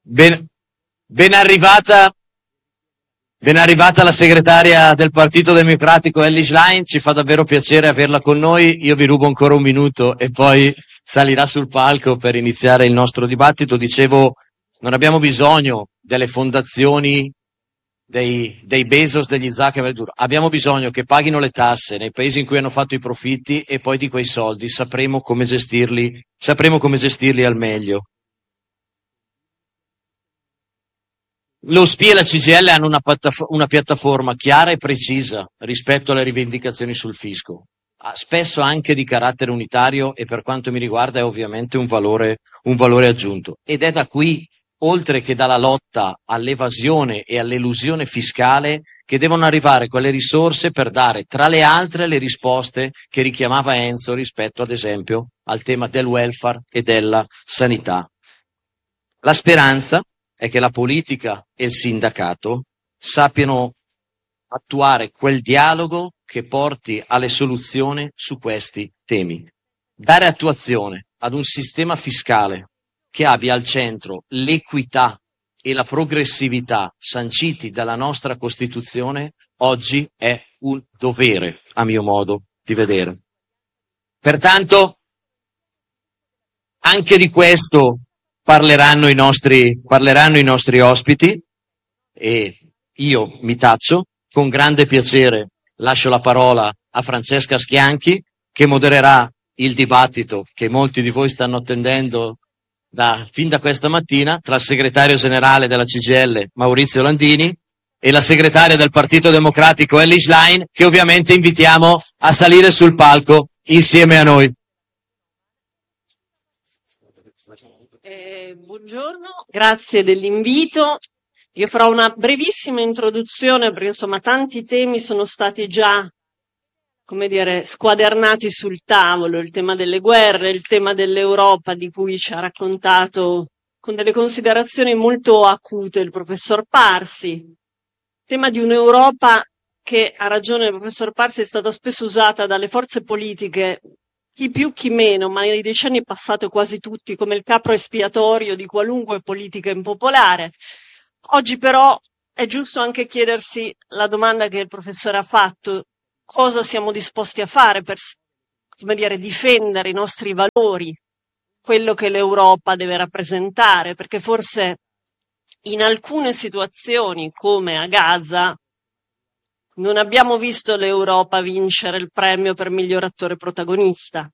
Ben, ben arrivata, ben arrivata la segretaria del Partito Democratico Elly Schlein, ci fa davvero piacere averla con noi. Io vi rubo ancora un minuto e poi salirà sul palco per iniziare il nostro dibattito. Dicevo, non abbiamo bisogno delle fondazioni dei Bezos, degli Zuckerberg, abbiamo bisogno che paghino le tasse nei paesi in cui hanno fatto i profitti e poi di quei soldi sapremo come gestirli al meglio. Lo SPI e la CGIL hanno una piattaforma chiara e precisa rispetto alle rivendicazioni sul fisco, spesso anche di carattere unitario e per quanto mi riguarda è ovviamente un valore aggiunto. Ed è da qui, oltre che dalla lotta all'evasione e all'elusione fiscale, che devono arrivare quelle risorse per dare, tra le altre, le risposte che richiamava Enzo rispetto, ad esempio, al tema del welfare e della sanità. La speranza è che la politica e il sindacato sappiano attuare quel dialogo che porti alle soluzioni su questi temi. Dare attuazione ad un sistema fiscale che abbia al centro l'equità e la progressività sanciti dalla nostra Costituzione oggi è un dovere, a mio modo di vedere. Pertanto, anche di questo parleranno i nostri ospiti e io mi taccio. Con grande piacere lascio la parola a Francesca Schianchi che modererà il dibattito che molti di voi stanno attendendo fin da questa mattina tra il segretario generale della CGIL Maurizio Landini e la segretaria del Partito Democratico Elly Schlein, che ovviamente invitiamo a salire sul palco insieme a noi. Buongiorno, grazie dell'invito. Io farò una brevissima introduzione perché insomma tanti temi sono stati già, squadernati sul tavolo, il tema delle guerre, il tema dell'Europa di cui ci ha raccontato con delle considerazioni molto acute il professor Parsi, il tema di un'Europa che, ha ragione il professor Parsi, è stata spesso usata dalle forze politiche, chi più chi meno, ma nei decenni passati quasi tutti, come il capro espiatorio di qualunque politica impopolare. Oggi però è giusto anche chiedersi la domanda che il professore ha fatto: cosa siamo disposti a fare per, difendere i nostri valori, quello che l'Europa deve rappresentare, perché forse in alcune situazioni, come a Gaza, non abbiamo visto l'Europa vincere il premio per miglior attore protagonista.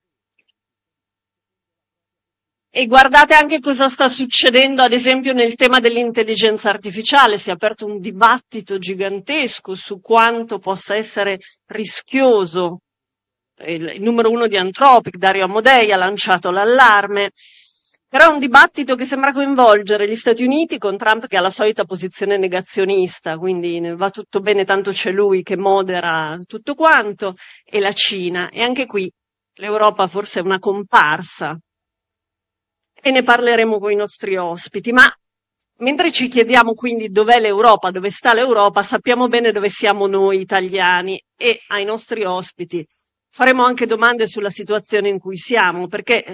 E guardate anche cosa sta succedendo, ad esempio, nel tema dell'intelligenza artificiale. Si è aperto un dibattito gigantesco su quanto possa essere rischioso. Il numero uno di Anthropic, Dario Amodei, ha lanciato l'allarme. Però è un dibattito che sembra coinvolgere gli Stati Uniti con Trump che ha la solita posizione negazionista, quindi va tutto bene, tanto c'è lui che modera tutto quanto, e la Cina. E anche qui l'Europa forse è una comparsa. E ne parleremo con i nostri ospiti. Ma mentre ci chiediamo quindi dov'è l'Europa, dove sta l'Europa, sappiamo bene dove siamo noi italiani, e ai nostri ospiti faremo anche domande sulla situazione in cui siamo, perché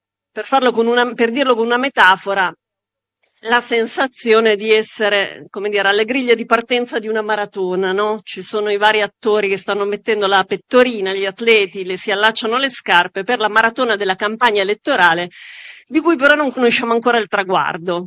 per dirlo con una metafora, la sensazione di essere, alle griglie di partenza di una maratona, no? Ci sono i vari attori che stanno mettendo la pettorina, gli atleti si allacciano le scarpe per la maratona della campagna elettorale, di cui però non conosciamo ancora il traguardo.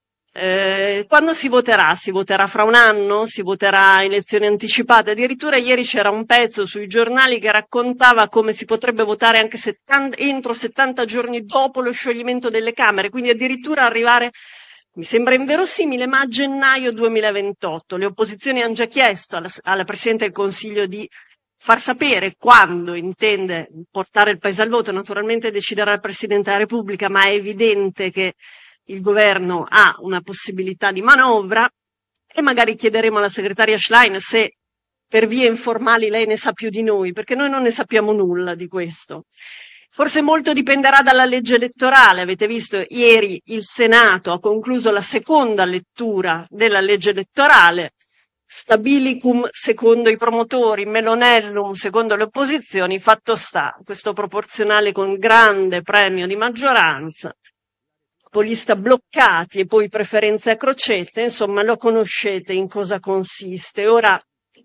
Quando si voterà? Si voterà fra un anno? Si voterà a elezioni anticipate? Addirittura ieri c'era un pezzo sui giornali che raccontava come si potrebbe votare anche entro 70 giorni dopo lo scioglimento delle Camere, quindi addirittura arrivare, mi sembra inverosimile, ma a gennaio 2028. Le opposizioni hanno già chiesto alla Presidente del Consiglio di far sapere quando intende portare il Paese al voto. Naturalmente deciderà il Presidente della Repubblica, ma è evidente che il governo ha una possibilità di manovra, e magari chiederemo alla segretaria Schlein se per vie informali lei ne sa più di noi, perché noi non ne sappiamo nulla di questo. Forse molto dipenderà dalla legge elettorale. Avete visto, ieri il Senato ha concluso la seconda lettura della legge elettorale, stabilicum secondo i promotori, melonellum secondo le opposizioni. Fatto sta, questo proporzionale con grande premio di maggioranza polista bloccati e poi preferenze a crocette, insomma lo conoscete in cosa consiste. Ora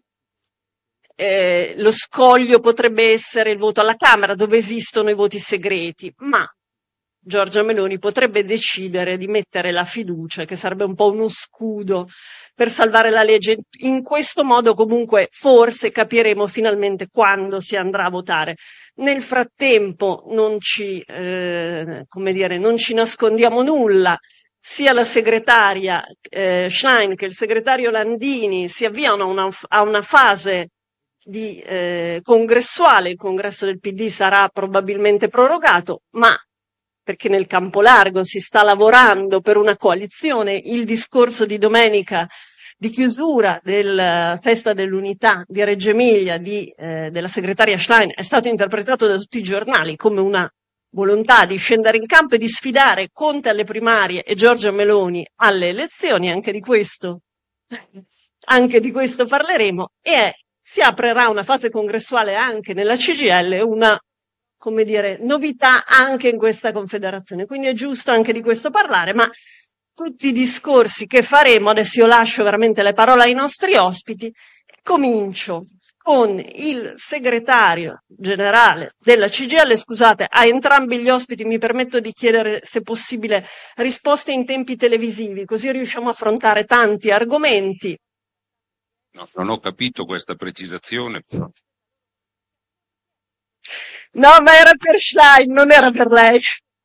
lo scoglio potrebbe essere il voto alla Camera, dove esistono i voti segreti, ma Giorgia Meloni potrebbe decidere di mettere la fiducia, che sarebbe un po' uno scudo per salvare la legge. In questo modo comunque forse capiremo finalmente quando si andrà a votare. Nel frattempo non ci nascondiamo nulla. Sia la segretaria Schlein che il segretario Landini si avviano a una fase di congressuale. Il congresso del PD sarà probabilmente prorogato, ma perché nel campo largo si sta lavorando per una coalizione. Il discorso di domenica di chiusura della Festa dell'Unità di Reggio Emilia della segretaria Schlein è stato interpretato da tutti i giornali come una volontà di scendere in campo e di sfidare Conte alle primarie e Giorgia Meloni alle elezioni. Anche di questo parleremo. Si aprirà una fase congressuale anche nella CGIL, una novità anche in questa confederazione. Quindi è giusto anche di questo parlare, ma tutti i discorsi che faremo, adesso io lascio veramente le parole ai nostri ospiti, comincio con il segretario generale della CGIL. Scusate, a entrambi gli ospiti mi permetto di chiedere, se possibile, risposte in tempi televisivi, così riusciamo a affrontare tanti argomenti. No, non ho capito questa precisazione. No, ma era per Schlein, non era per lei.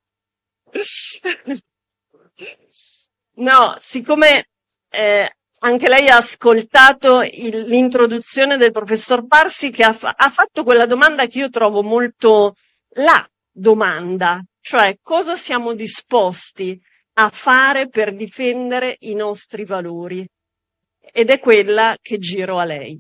No, siccome anche lei ha ascoltato l'introduzione del professor Parsi, che ha fatto quella domanda che io trovo molto la domanda, cioè cosa siamo disposti a fare per difendere i nostri valori, ed è quella che giro a lei.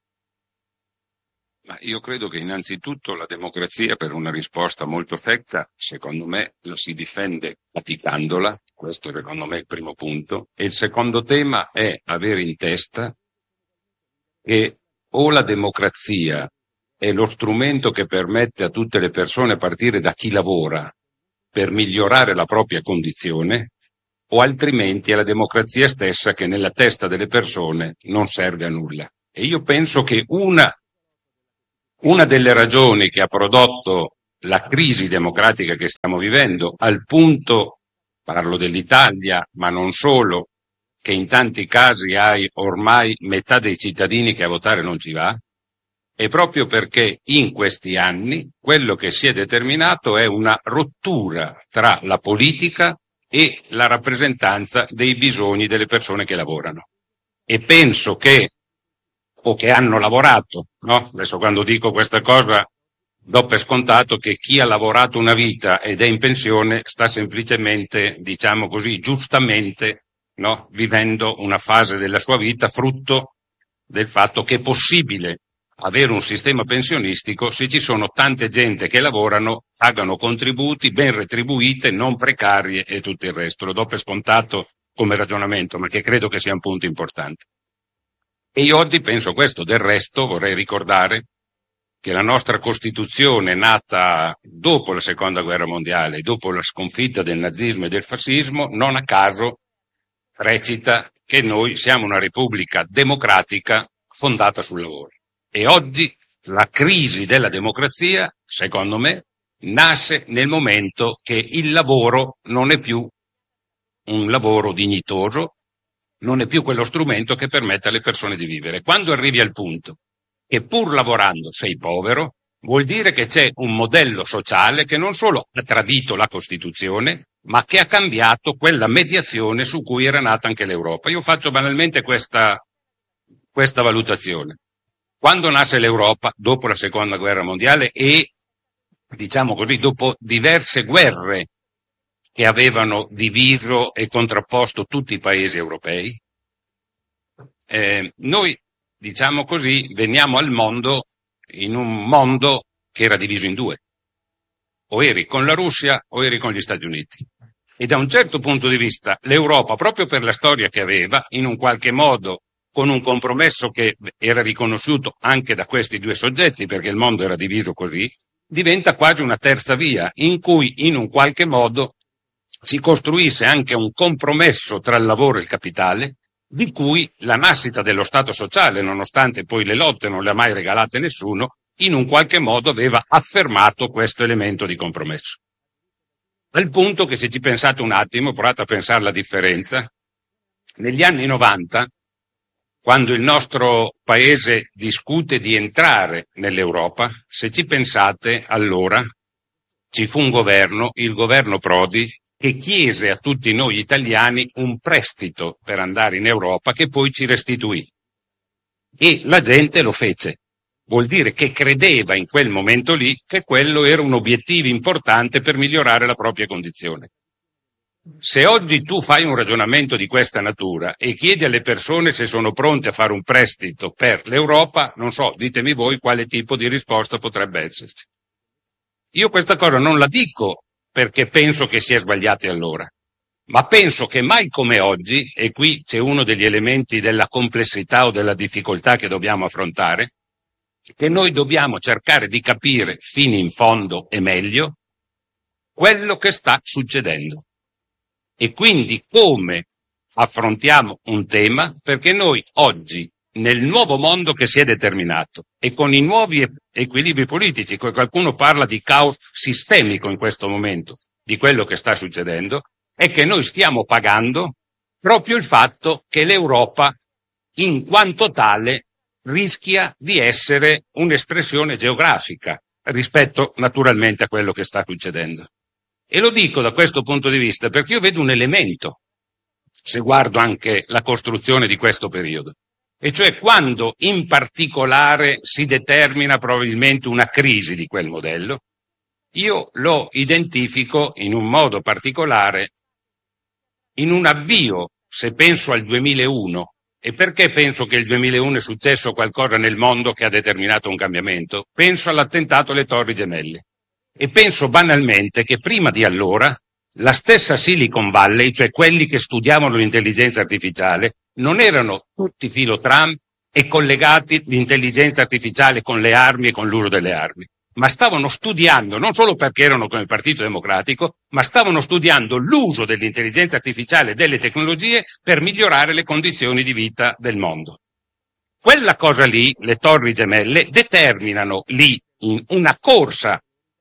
Ma io credo che innanzitutto la democrazia, per una risposta molto secca, secondo me la si difende praticandola. Questo secondo me è il primo punto. E il secondo tema è avere in testa che o la democrazia è lo strumento che permette a tutte le persone, a partire da chi lavora, per migliorare la propria condizione, o altrimenti è la democrazia stessa che nella testa delle persone non serve a nulla. E io penso che una delle ragioni che ha prodotto la crisi democratica che stiamo vivendo, al punto, parlo dell'Italia, ma non solo, che in tanti casi hai ormai metà dei cittadini che a votare non ci va, è proprio perché in questi anni quello che si è determinato è una rottura tra la politica e la rappresentanza dei bisogni delle persone che lavorano. E penso che hanno lavorato, no? Adesso quando dico questa cosa do per scontato che chi ha lavorato una vita ed è in pensione sta semplicemente, diciamo così, giustamente, no? Vivendo una fase della sua vita frutto del fatto che è possibile avere un sistema pensionistico se ci sono tante gente che lavorano, pagano contributi ben retribuite, non precarie e tutto il resto. Lo do per scontato come ragionamento, ma che credo che sia un punto importante. E io oggi penso questo. Del resto vorrei ricordare che la nostra Costituzione, nata dopo la Seconda Guerra Mondiale, dopo la sconfitta del nazismo e del fascismo, non a caso recita che noi siamo una Repubblica democratica fondata sul lavoro. E oggi la crisi della democrazia, secondo me, nasce nel momento che il lavoro non è più un lavoro dignitoso, non è più quello strumento che permette alle persone di vivere. Quando arrivi al punto che pur lavorando sei povero, vuol dire che c'è un modello sociale che non solo ha tradito la Costituzione, ma che ha cambiato quella mediazione su cui era nata anche l'Europa. Io faccio banalmente questa valutazione. Quando nasce l'Europa, dopo la Seconda Guerra Mondiale e, diciamo così, dopo diverse guerre che avevano diviso e contrapposto tutti i paesi europei, noi, diciamo così, veniamo al mondo in un mondo che era diviso in due. O eri con la Russia o eri con gli Stati Uniti. E da un certo punto di vista l'Europa, proprio per la storia che aveva, in un qualche modo, con un compromesso che era riconosciuto anche da questi due soggetti, perché il mondo era diviso così, diventa quasi una terza via, in cui in un qualche modo si costruisse anche un compromesso tra il lavoro e il capitale, di cui la nascita dello Stato sociale, nonostante poi le lotte non le ha mai regalate nessuno, in un qualche modo aveva affermato questo elemento di compromesso. Al punto che, se ci pensate un attimo, provate a pensare la differenza, negli anni 90, quando il nostro paese discute di entrare nell'Europa, se ci pensate, allora ci fu un governo, il governo Prodi, che chiese a tutti noi italiani un prestito per andare in Europa che poi ci restituì. E la gente lo fece. Vuol dire che credeva in quel momento lì che quello era un obiettivo importante per migliorare la propria condizione. Se oggi tu fai un ragionamento di questa natura e chiedi alle persone se sono pronte a fare un prestito per l'Europa, non so, ditemi voi quale tipo di risposta potrebbe esserci. Io questa cosa non la dico perché penso che sia sbagliata allora, ma penso che mai come oggi, e qui c'è uno degli elementi della complessità o della difficoltà che dobbiamo affrontare, che noi dobbiamo cercare di capire fino in fondo e meglio quello che sta succedendo e quindi come affrontiamo un tema, perché noi oggi, nel nuovo mondo che si è determinato e con i nuovi equilibri politici, qualcuno parla di caos sistemico in questo momento, di quello che sta succedendo, è che noi stiamo pagando proprio il fatto che l'Europa, in quanto tale, rischia di essere un'espressione geografica rispetto naturalmente a quello che sta succedendo. E lo dico da questo punto di vista perché io vedo un elemento, se guardo anche la costruzione di questo periodo, e cioè quando in particolare si determina probabilmente una crisi di quel modello, io lo identifico in un modo particolare in un avvio, se penso al 2001. E perché penso che il 2001 è successo qualcosa nel mondo che ha determinato un cambiamento? Penso all'attentato alle Torri Gemelle e penso banalmente che prima di allora la stessa Silicon Valley, cioè quelli che studiavano l'intelligenza artificiale, non erano tutti filo Trump e collegati l'intelligenza artificiale con le armi e con l'uso delle armi, ma stavano studiando, non solo perché erano con il Partito Democratico, ma stavano studiando l'uso dell'intelligenza artificiale e delle tecnologie per migliorare le condizioni di vita del mondo. Quella cosa lì, le Torri Gemelle, determinano lì una corsa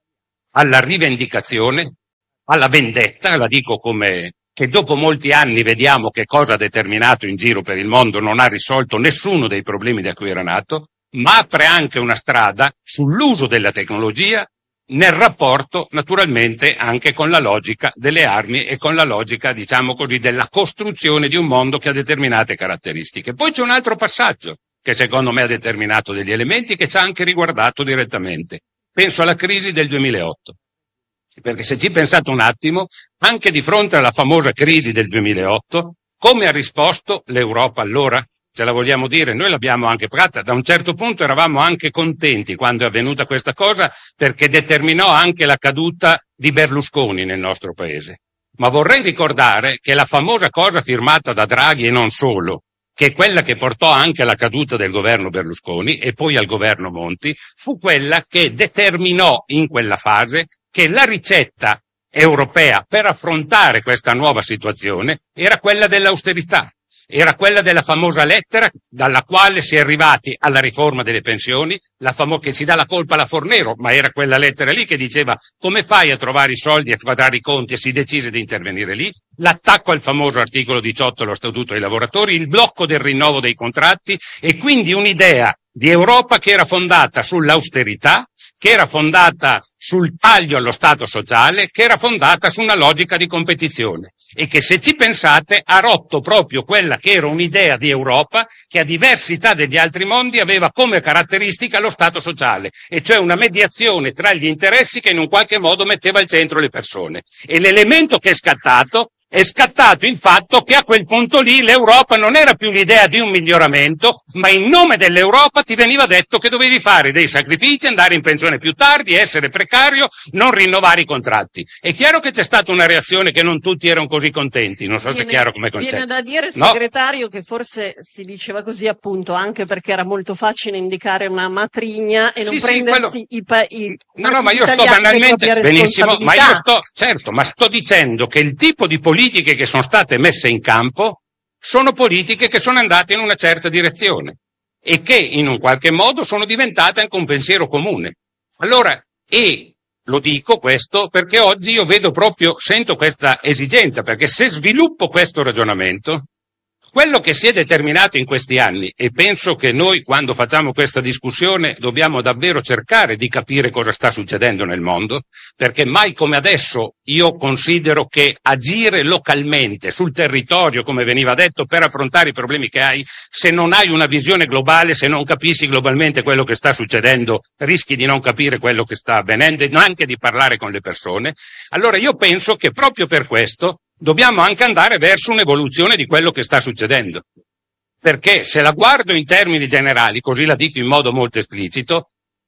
alla rivendicazione, alla vendetta, la dico come che dopo molti anni vediamo che cosa ha determinato in giro per il mondo, non ha risolto nessuno dei problemi da cui era nato, ma apre anche una strada sull'uso della tecnologia nel rapporto naturalmente anche con la logica delle armi e con la logica, diciamo così, della costruzione di un mondo che ha determinate caratteristiche. Poi c'è un altro passaggio che secondo me ha determinato degli elementi che ci ha anche riguardato direttamente. Penso alla crisi del 2008. Perché se ci pensate un attimo, anche di fronte alla famosa crisi del 2008, come ha risposto l'Europa allora? Ce la vogliamo dire? Noi l'abbiamo anche pagata. Da un certo punto eravamo anche contenti quando è avvenuta questa cosa perché determinò anche la caduta di Berlusconi nel nostro paese. Ma vorrei ricordare che la famosa cosa firmata da Draghi e non solo, che è quella che portò anche alla caduta del governo Berlusconi e poi al governo Monti, fu quella che determinò in quella fase che la ricetta europea per affrontare questa nuova situazione era quella dell'austerità. Era quella della famosa lettera dalla quale si è arrivati alla riforma delle pensioni, che si dà la colpa alla Fornero, ma era quella lettera lì che diceva come fai a trovare i soldi e a quadrare i conti, e si decise di intervenire lì, l'attacco al famoso articolo 18 dello Statuto dei lavoratori, il blocco del rinnovo dei contratti e quindi un'idea di Europa che era fondata sull'austerità, che era fondata sul taglio allo Stato sociale, che era fondata su una logica di competizione e che, se ci pensate, ha rotto proprio quella che era un'idea di Europa che, a diversità degli altri mondi, aveva come caratteristica lo Stato sociale, e cioè una mediazione tra gli interessi che in un qualche modo metteva al centro le persone. E l'elemento che è scattato è scattato il fatto che a quel punto lì l'Europa non era più l'idea di un miglioramento, ma in nome dell'Europa ti veniva detto che dovevi fare dei sacrifici, andare in pensione più tardi, essere precario, non rinnovare i contratti. È chiaro che c'è stata una reazione che non tutti erano così contenti, non so se è chiaro come concetto. Viene da dire, no? segretario, che forse si diceva così appunto anche perché era molto facile indicare una matrigna e non prendersi i No, ma io sto banalmente, benissimo, ma io sto dicendo che il tipo di politiche che sono state messe in campo sono politiche che sono andate in una certa direzione e che in un qualche modo sono diventate anche un pensiero comune. Allora, e lo dico questo perché oggi io sento questa esigenza, perché se sviluppo questo ragionamento, quello che si è determinato in questi anni, e penso che noi quando facciamo questa discussione dobbiamo davvero cercare di capire cosa sta succedendo nel mondo, perché mai come adesso io considero che agire localmente sul territorio, come veniva detto, per affrontare i problemi che hai, se non hai una visione globale, se non capisci globalmente quello che sta succedendo, rischi di non capire quello che sta avvenendo e anche di parlare con le persone. Allora io penso che proprio per questo dobbiamo anche andare verso un'evoluzione di quello che sta succedendo. Perché se la guardo in termini generali, così la dico in modo molto esplicito,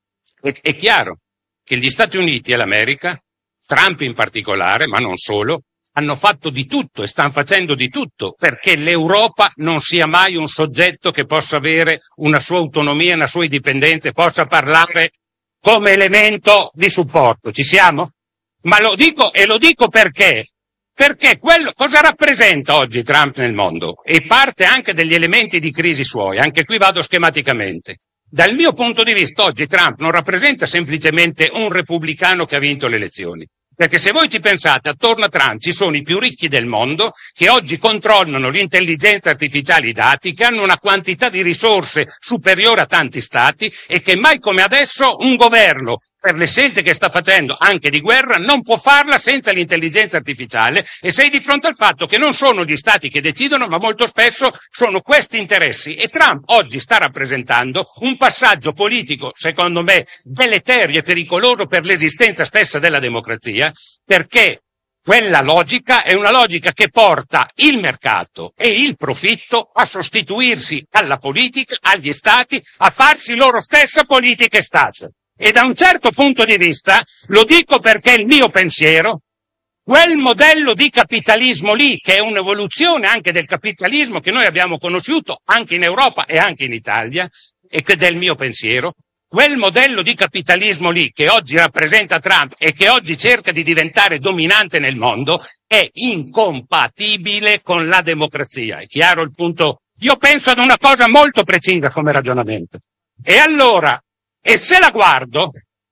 è chiaro che gli Stati Uniti e l'America, Trump in particolare, ma non solo, hanno fatto di tutto e stanno facendo di tutto perché l'Europa non sia mai un soggetto che possa avere una sua autonomia, una sua indipendenza e possa parlare come elemento di supporto. Ci siamo? Ma lo dico perché? Perché cosa rappresenta oggi Trump nel mondo? E parte anche degli elementi di crisi suoi, anche qui vado schematicamente. Dal mio punto di vista oggi Trump non rappresenta semplicemente un repubblicano che ha vinto le elezioni. Perché se voi ci pensate, attorno a Trump ci sono i più ricchi del mondo che oggi controllano l'intelligenza artificiale, i dati, che hanno una quantità di risorse superiore a tanti stati e che mai come adesso un governo, per le scelte che sta facendo anche di guerra, non può farla senza l'intelligenza artificiale, e sei di fronte al fatto che non sono gli stati che decidono, ma molto spesso sono questi interessi. E Trump oggi sta rappresentando un passaggio politico, secondo me, deleterio e pericoloso per l'esistenza stessa della democrazia, perché quella logica è una logica che porta il mercato e il profitto a sostituirsi alla politica, agli stati, a farsi loro stessa politica e Stato. E da un certo punto di vista, lo dico perché è il mio pensiero, quel modello di capitalismo lì, che è un'evoluzione anche del capitalismo che noi abbiamo conosciuto anche in Europa e anche in Italia, e che del mio pensiero, quel modello di capitalismo lì che oggi rappresenta Trump e che oggi cerca di diventare dominante nel mondo è incompatibile con la democrazia. È chiaro il punto? Io penso ad una cosa molto precisa come ragionamento. E allora, e se la guardo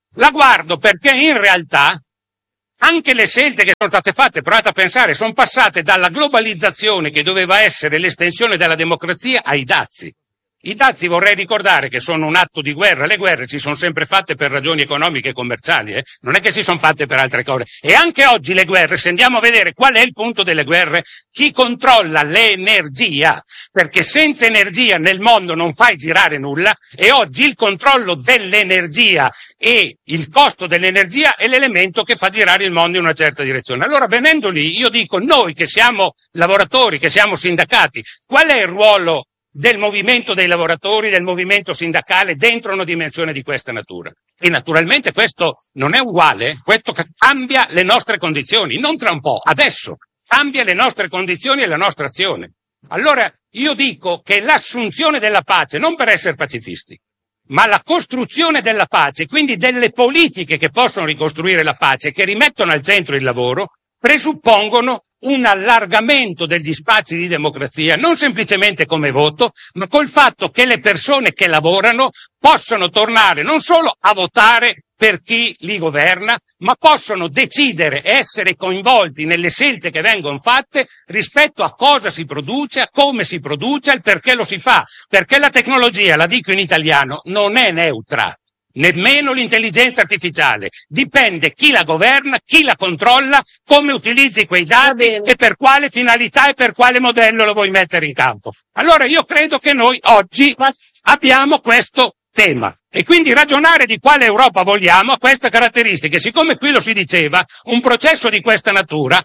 perché in realtà anche le scelte che sono state fatte, provate a pensare, sono passate dalla globalizzazione che doveva essere l'estensione della democrazia ai dazi. I dazi vorrei ricordare che sono un atto di guerra, le guerre si sono sempre fatte per ragioni economiche e commerciali, non è che si sono fatte per altre cose. E anche oggi le guerre, se andiamo a vedere qual è il punto delle guerre, chi controlla l'energia, perché senza energia nel mondo non fai girare nulla, e oggi il controllo dell'energia e il costo dell'energia è l'elemento che fa girare il mondo in una certa direzione. Allora, venendo lì, io dico, noi che siamo lavoratori, che siamo sindacati, qual è il ruolo del movimento dei lavoratori, del movimento sindacale dentro una dimensione di questa natura? E naturalmente questo non è uguale, questo cambia le nostre condizioni, non tra un po', adesso cambia le nostre condizioni e la nostra azione. Allora io dico che l'assunzione della pace, non per essere pacifisti, ma la costruzione della pace, quindi delle politiche che possono ricostruire la pace, che rimettono al centro il lavoro, presuppongono un allargamento degli spazi di democrazia, non semplicemente come voto, ma col fatto che le persone che lavorano possano tornare non solo a votare per chi li governa, ma possono decidere e essere coinvolti nelle scelte che vengono fatte rispetto a cosa si produce, a come si produce, al perché lo si fa. Perché la tecnologia, la dico in italiano, non è neutra. Nemmeno l'intelligenza artificiale, dipende chi la governa, chi la controlla, come utilizzi quei dati e per quale finalità e per quale modello lo vuoi mettere in campo. Allora io credo che noi oggi abbiamo questo tema e quindi ragionare di quale Europa vogliamo ha queste caratteristiche. Siccome qui lo si diceva, un processo di questa natura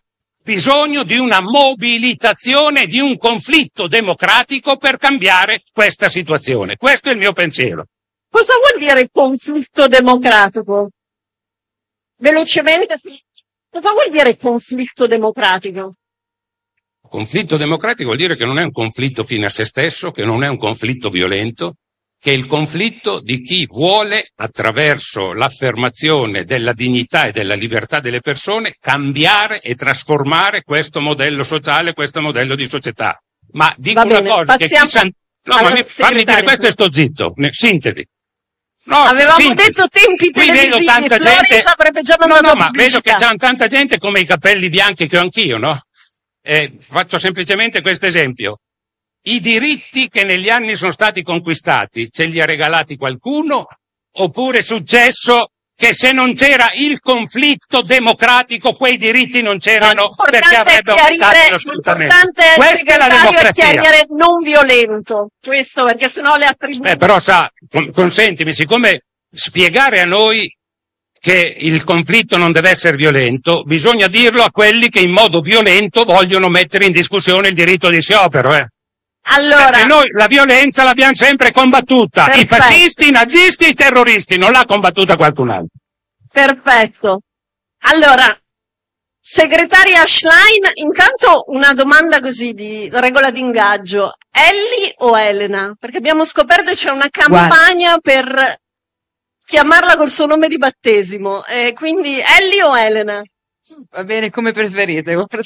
bisogno di una mobilitazione, di un conflitto democratico per cambiare questa situazione. Questo è il mio pensiero. Cosa vuol dire conflitto democratico? Velocemente, cosa vuol dire conflitto democratico? Conflitto democratico vuol dire che non è un conflitto fine a se stesso, che non è un conflitto violento, che è il conflitto di chi vuole, attraverso l'affermazione della dignità e della libertà delle persone, cambiare e trasformare questo modello sociale, questo modello di società. Ma dico una cosa, che fammi dire questo e sto zitto, sintesi. No, avevamo detto tempi televisivi, vedo tanta gente, avrebbe già mandato ma vedo che c'è tanta gente come i capelli bianchi che ho anch'io, no? Faccio semplicemente questo esempio. I diritti che negli anni sono stati conquistati, ce li ha regalati qualcuno? Oppure è successo che se non c'era il conflitto democratico quei diritti non c'erano perché avrebbero pensato lo sfruttamento? Questa è la democrazia. Chiarire non violento, questo perché sennò le attribuzioni... Però consentimi, siccome spiegare a noi che il conflitto non deve essere violento, bisogna dirlo a quelli che in modo violento vogliono mettere in discussione il diritto di sciopero, Allora, perché noi la violenza l'abbiamo sempre combattuta, perfetto. I fascisti, i nazisti, i terroristi, non l'ha combattuta qualcun altro. Perfetto. Allora, segretaria Schlein, intanto una domanda così di regola d'ingaggio. Ellie o Elena? Perché abbiamo scoperto che c'è una campagna per chiamarla col suo nome di battesimo. Quindi Ellie o Elena? Va bene, come preferite, guarda.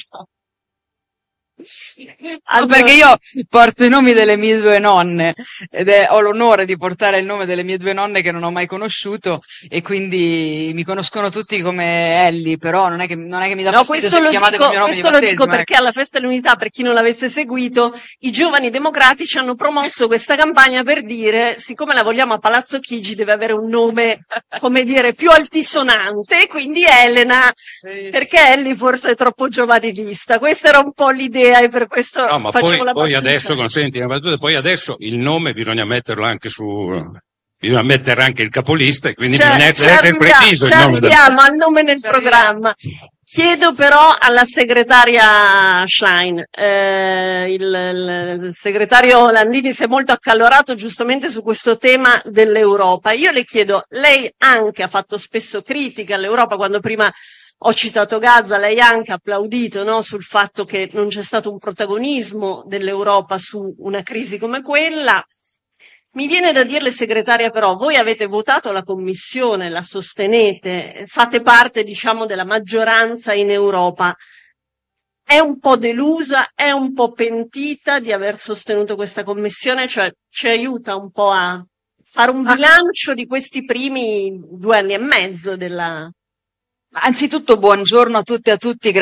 Allora, Perché io porto i nomi delle mie due nonne ho l'onore di portare il nome delle mie due nonne che non ho mai conosciuto e quindi mi conoscono tutti come Ellie, però non è che mi dà fastidio questo se mi lo chiamate dico, col mio nome di questo lo battesimo. dico perché alla Festa dell'Unità, per chi non l'avesse seguito, i giovani democratici hanno promosso questa campagna per dire, siccome la vogliamo a Palazzo Chigi, deve avere un nome, come dire, più altisonante, quindi Elena, perché Ellie forse è troppo giovanilista. Questa era un po' l'idea e per questo No, ma facevo la poi battuta. adesso, consenti una battuta, poi adesso il nome bisogna metterlo anche bisogna mettere anche il capolista e quindi bisogna essere preciso il nome. Arriviamo al nome nel programma. Chiedo però alla segretaria Schlein, il segretario Landini si è molto accalorato giustamente su questo tema dell'Europa. Io le chiedo, lei anche ha fatto spesso critica all'Europa quando prima ho citato Gaza, lei ha anche applaudito, no, sul fatto che non c'è stato un protagonismo dell'Europa su una crisi come quella. Mi viene da dirle, segretaria, però, voi avete votato la Commissione, la sostenete, fate parte, diciamo, della maggioranza in Europa. È un po' delusa, è un po' pentita di aver sostenuto questa Commissione, cioè ci aiuta un po' a fare un bilancio di questi primi 2 anni e mezzo della... Anzitutto buongiorno a tutte e a tutti.